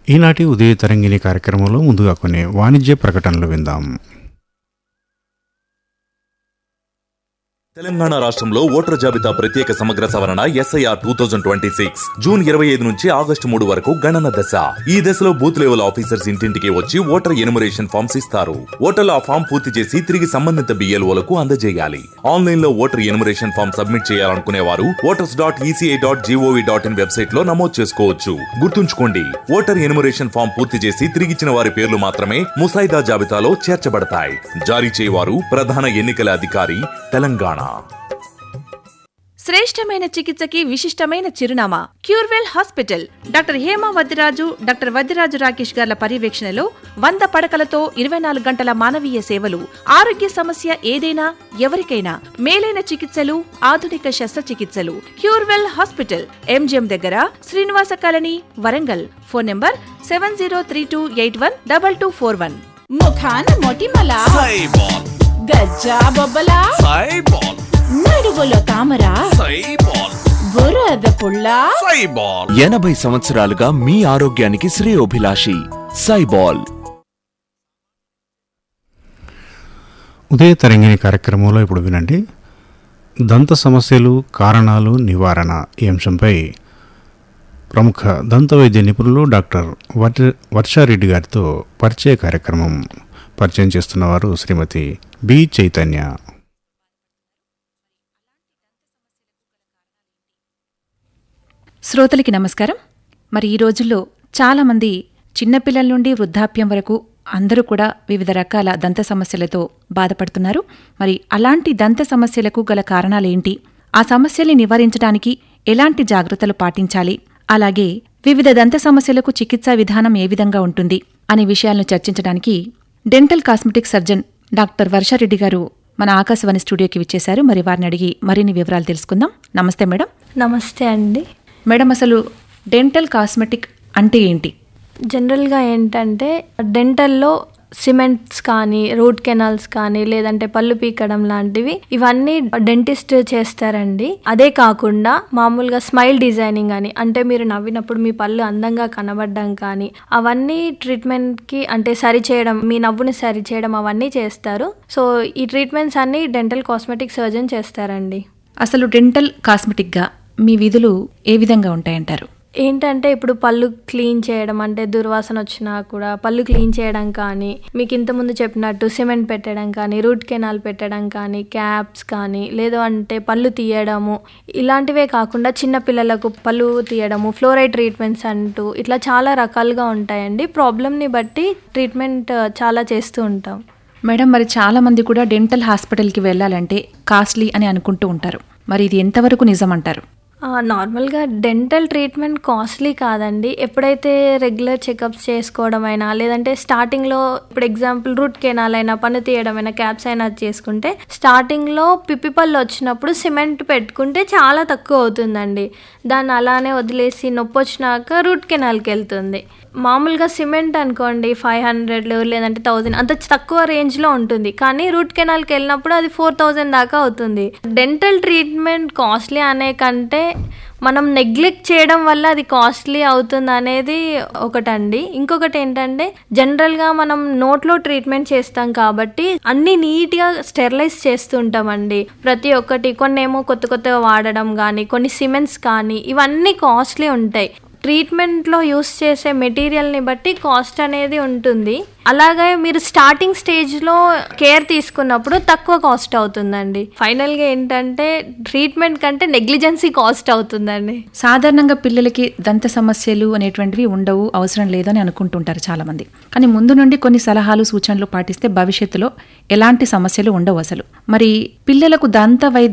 ఈనాటి ఉదయ తరంగిణి కార్యక్రమంలో ముందుగా కొన్ని వాణిజ్య ప్రకటనలు విందాం. తెలంగాణ రాష్ట్రంలో ఓటర్ జాబితా ప్రత్యేక సమగ్ర సవరణ SIR 2026 జూన్ 25 నుంచి ఆగస్టు 3 వరకు గణన దశ. ఈ దశలో బూత్ లెవెల్ ఆఫీసర్స్ ఇంటింటికి వచ్చి ఓటర్ ఎన్యుమరేషన్ ఫామ్స్ ఇస్తారు. ఓటర్లు ఆ ఫామ్ పూర్తి చేసి తిరిగి సంబంధిత BLOలకు అందజేయాలి. ఆన్లైన్ లో ఓటర్ ఎన్యుమరేషన్ ఫామ్ సబ్మిట్ చేయాలనుకునే వారు voters.eci.gov.in వెబ్సైట్ లో నమోదు చేసుకోవచ్చు. గుర్తుంచుకోండి, ఓటర్ ఎన్యుమరేషన్ ఫామ్ పూర్తి చేసి తిరిగిచ్చిన వారి పేర్లు మాత్రమే ముసాయిదా జాబితాలో చేర్చబడతాయి. జారీ చేయవారు ప్రధాన ఎన్నికల అధికారి, తెలంగాణ. శ్రేష్టమైన చికిత్సకి విశిష్టమైన చిరునామా Curewell hospital. Doctor Hema Vaddiraju, doctor Vaddiraju Rakesh గార్ల పర్యవేక్షణలో 100 పడకలతో 24 గంటల మానవీయ సేవలు. ఆరోగ్య సమస్య ఏదైనా ఎవరికైనా మేలైన చికిత్సలు, ఆధునిక శస్త్రచికిత్సలు. క్యూర్వెల్ హాస్పిటల్, MGM దగ్గర, Srinivasa colony, Warangal. Phone number 7032812241. ముఖాన మొటిమల గజ్జా బొబ్బల నడువులో తామర బురద పుల్ల 80 సంవత్సరాలుగా మీ ఆరోగ్యానికి శ్రేయోభిలాషి సైబాల్. ఉదయ తరంగిణి కార్యక్రమంలో ఇప్పుడు వినండి. దంత సమస్యలు, కారణాలు, నివారణ ఈ అంశంపై ప్రముఖ దంత వైద్య నిపుణులు డాక్టర్ వర్షారెడ్డి గారితో పరిచయ కార్యక్రమం. పరిచయం చేస్తున్నవారు శ్రీమతి బి చైతన్య. శ్రోతలకి నమస్కారం. మరి ఈ రోజుల్లో చాలామంది చిన్నపిల్లల నుండి వృద్ధాప్యం వరకు అందరూ కూడా వివిధ రకాల దంత సమస్యలతో బాధపడుతున్నారు. మరి అలాంటి దంత సమస్యలకు గల కారణాలేంటి, ఆ సమస్యల్ని నివారించడానికి ఎలాంటి జాగ్రత్తలు పాటించాలి, అలాగే వివిధ దంత సమస్యలకు చికిత్సా విధానం ఏ విధంగా ఉంటుంది అనే విషయాలను చర్చించడానికి dental cosmetic surgeon doctor Varsha Reddy గారు మన ఆకాశవాణి స్టూడియోకి విచ్చేశారు. మరి వారిని అడిగి మరిన్ని వివరాలు తెలుసుకుందాం. నమస్తే మేడం. నమస్తే అండి. మేడం, అసలు డెంటల్ కాస్మెటిక్ అంటే ఏంటి? జనరల్గా ఏంటంటే డెంటల్లో సిమెంట్స్ కానీ, రూట్ కెనాల్స్ కానీ, లేదంటే పళ్ళు పీకడం లాంటివి ఇవన్నీ డెంటిస్ట్ చేస్తారండి. అదే కాకుండా మామూలుగా స్మైల్ డిజైనింగ్ అని, అంటే మీరు నవ్వినప్పుడు మీ పళ్ళు అందంగా కనబడడం కానీ, అవన్నీ ట్రీట్మెంట్కి అంటే సరిచేయడం, మీ నవ్వుని సరిచేయడం అవన్నీ చేస్తారు. సో ఈ ట్రీట్మెంట్స్ అన్నీ డెంటల్ కాస్మెటిక్ సర్జన్ చేస్తారండి. అసలు డెంటల్ కాస్మెటిక్గా మీ విధులు ఏ విధంగా ఉంటాయంటారు? ఏంటంటే ఇప్పుడు పళ్ళు క్లీన్ చేయడం, అంటే దుర్వాసన వచ్చినా కూడా పళ్ళు క్లీన్ చేయడం కానీ, మీకు ఇంతకుముందు చెప్పినట్టు సిమెంట్ పెట్టడం కానీ, రూట్ కెనాల్ పెట్టడం కానీ, క్యాప్స్ కానీ, లేదు అంటే పళ్ళు తీయడము, ఇలాంటివే కాకుండా చిన్నపిల్లలకు పళ్ళు తీయడము, ఫ్లోరైడ్ ట్రీట్మెంట్స్ అంటూ ఇట్లా చాలా రకాలుగా ఉంటాయండి. ప్రాబ్లమ్ని బట్టి ట్రీట్మెంట్ చాలా చేస్తూ ఉంటాం. మేడం, మరి చాలా మంది కూడా డెంటల్ హాస్పిటల్కి వెళ్ళాలంటే కాస్ట్లీ అని అనుకుంటూ ఉంటారు. మరి ఇది ఎంతవరకు నిజం అంటారు? నార్మల్గా డెంటల్ ట్రీట్మెంట్ కాస్ట్లీ కాదండి. ఎప్పుడైతే రెగ్యులర్ చెకప్స్ చేసుకోవడం అయినా, లేదంటే స్టార్టింగ్లో ఇప్పుడు ఎగ్జాంపుల్ రూట్ కెనాల్ అయినా, పన్ను తీయడం అయినా, క్యాప్స్ అయినా చేసుకుంటే స్టార్టింగ్లో పిప్పి పళ్ళు వచ్చినప్పుడు సిమెంట్ పెట్టుకుంటే చాలా తక్కువ అవుతుందండి. దాన్ని అలానే వదిలేసి నొప్పి వచ్చినాక రూట్ కెనాల్కి వెళ్తుంది. మామూలుగా సిమెంట్ అనుకోండి 500 లేదంటే 1000 అంత తక్కువ రేంజ్లో ఉంటుంది. కానీ రూట్ కెనాల్కి వెళ్ళినప్పుడు అది 4000 దాకా అవుతుంది. డెంటల్ ట్రీట్మెంట్ కాస్ట్లీ అనే కంటే మనం నెగ్లెక్ట్ చేయడం వల్ల అది కాస్ట్లీ అవుతుంది అనేది ఒకటండి. ఇంకొకటి ఏంటంటే జనరల్గా మనం నోట్లో ట్రీట్మెంట్ చేస్తాం కాబట్టి అన్ని నీట్గా స్టెరిలైజ్ చేస్తూ ఉంటామండి. ప్రతి ఒక్కటి కొన్నేమో కొత్తగా వాడడం కానీ, కొన్ని సిమెంట్స్ కానీ, ఇవన్నీ కాస్ట్లీ ఉంటాయి. ట్రీట్మెంట్లో యూస్ చేసే మెటీరియల్ని బట్టి కాస్ట్ అనేది ఉంటుంది. అలాగే మీరు స్టార్టింగ్ స్టేజ్లో కేర్ తీసుకున్నప్పుడు తక్కువ కాస్ట్ అవుతుందండి. ఫైనల్గా ఏంటంటే ట్రీట్మెంట్ కంటే నెగ్లిజెన్సీ కాస్ట్ అవుతుందండి. సాధారణంగా పిల్లలకి దంత సమస్యలు అనేటువంటివి ఉండవు, అవసరం లేదు అని అనుకుంటుంటారు చాలామంది. కానీ ముందు నుండి కొన్ని సలహాలు, సూచనలు పాటిస్తే భవిష్యత్తులో ఎలాంటి సమస్యలు ఉండవు అసలు. మరి పిల్లలకు దంత వైద్య